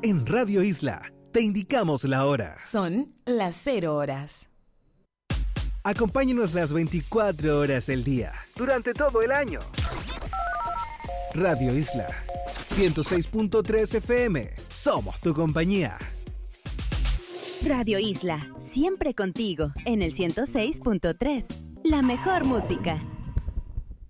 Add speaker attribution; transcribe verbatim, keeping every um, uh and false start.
Speaker 1: En Radio Isla, te indicamos la hora.
Speaker 2: Son las cero horas.
Speaker 1: Acompáñenos las veinticuatro horas del día, durante todo el año. Radio Isla, ciento seis punto tres F M. Somos tu compañía.
Speaker 3: Radio Isla, siempre contigo, en el ciento seis punto tres. La mejor música.